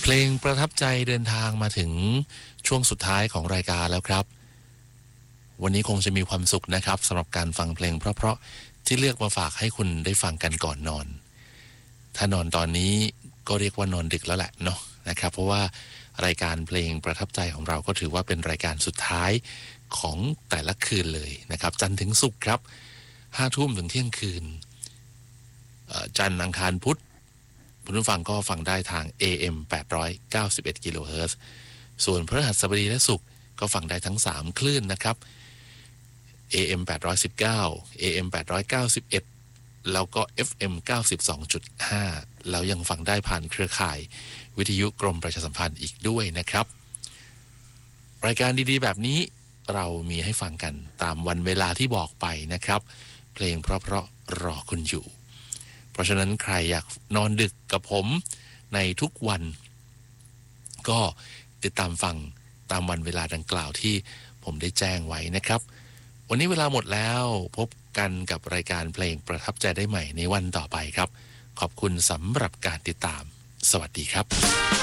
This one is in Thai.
เพลงประทับใจเดินทางมาถึงช่วงสุดท้ายของรายการแล้วครับวันนี้คงจะมีความสุขนะครับสำหรับการฟังเพลงเพราะๆที่เลือกมาฝากให้คุณได้ฟังกันก่อนนอนถ้านอนตอนนี้ก็เรียกว่านอนดึกแล้วแหละเนาะนะครับเพราะว่ารายการเพลงประทับใจของเราก็ถือว่าเป็นรายการสุดท้ายของแต่ละคืนเลยนะครับจันทร์ถึงศุกร์ครับ5 ทุ่มถึงเที่ยงคืนจันทร์อังคารพุธคุณผู้ฟังก็ฟังได้ทาง AM 891กิโลเฮิรตซ์ส่วนพฤหัสบดีและศุกร์ก็ฟังได้ทั้ง3คลื่นนะครับ AM 819 AM 891แล้วก็ FM 92.5แล้วยังฟังได้ผ่านเครือข่ายวิทยุกรมประชาสัมพันธ์อีกด้วยนะครับรายการดีๆแบบนี้เรามีให้ฟังกันตามวันเวลาที่บอกไปนะครับเพลงเพราะๆรอคุณอยู่เพราะฉะนั้นใครอยากนอนดึกกับผมในทุกวันก็ติดตามฟังตามวันเวลาดังกล่าวที่ผมได้แจ้งไว้นะครับวันนี้เวลาหมดแล้วพบกันกับรายการเพลงประทับใจได้ใหม่ในวันต่อไปครับขอบคุณสำหรับการติดตามสวัสดีครับ